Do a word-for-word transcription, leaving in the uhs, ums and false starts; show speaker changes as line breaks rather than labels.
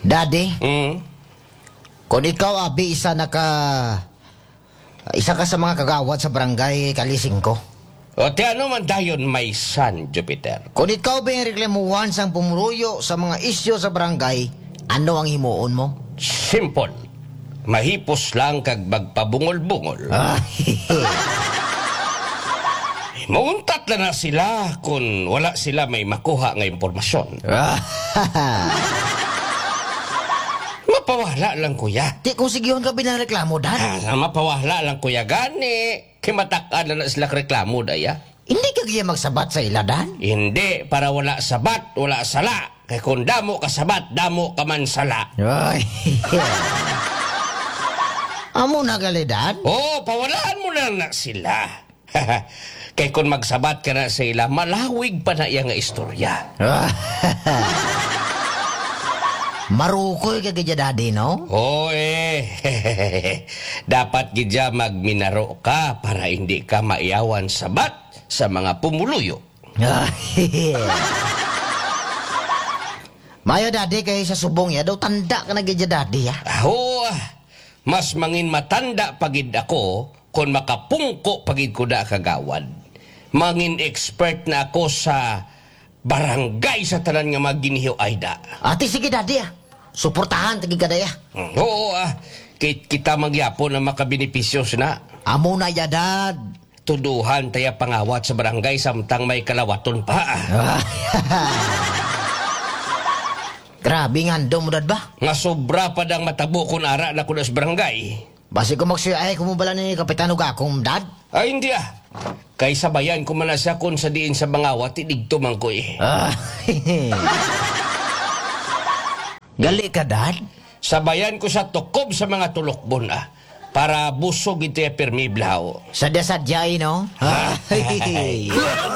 Daddy,
Mm.
kung ikaw, abi, isa na ka... Isa ka sa mga kagawad sa barangay Kalising ko.
O ti ano man dayon may son, Jupiter?
Kung ikaw ba yung reklamuhan sang pumuruyo sa mga isyo sa barangay, ano ang himuon mo?
Simple. Mahipos lang kag magpabungol-bungol.
Ah,
Mauntat na na sila kung wala sila may makuha nga impormasyon. Mapawala lang, kuya.
Di kung sigihon ka binareklamo, Dad.
Ah, mapawala lang, kuya. Gani, kimatakad na na sila reklamo, daya.
Hindi ka kaya magsabat sa ila, Dad?
Hindi, para wala sabat, wala sala. Kaya kung damo ka sabat, damo ka man sala.
Ay, amo na gali, Dad?
Oh, pawalaan mo na na sila. Kaya kung magsabat ka na sa ila, malawig pa na iya nga istorya.
Marukoy ka kaya, Daddy, no?
Oo eh. Dapat gidya magminaro ka para hindi ka maiyawan sabat sa mga pumuluyo.
Mayo, Daddy, kayo sa subong ya, daw tanda ka na kaya, Daddy, ya.
Aho, mas mangin matanda pagid ako kung makapungko pagid ko na kagawad. Mangin expert na ako sa barangay sa tanan nga maginihiw ayda.
Ate, sige, Daddy, ya. Suportahan, tagi ka daya.
Hmm, Oo ah, kit kita magyapon na makabinipisyos na.
Amo na ya, Dad.
Tuduhan taya pangawat sa barangay samtang may kalawaton pa. Ah.
Grabe nga, mo, Dad ba?
Nga sobra pa dang matabo kung ara na ko na sa barangay.
Basi ko magsiyay, kumubala ni Kapitan Ugakong, Dad.
Ay, hindi ah. Kay sabayan ko man na siya kung sa diin sa bangawat, idigto man ko eh.
Ah, gali ka, Dad?
Sabayan ko sa tukob sa mga tulokbon ah. Para busog ito yung permiblaw.
Sadya-sadyay, no? Ah,